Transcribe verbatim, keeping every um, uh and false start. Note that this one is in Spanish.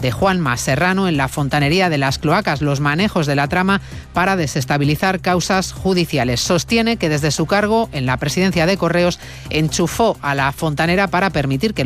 de Juanma Serrano en la fontanería de las cloacas, los manejos de la trama para desestabilizar causas judiciales. Sostiene que desde su cargo en la presidencia de Correos enchufó a la fontanera para permitir que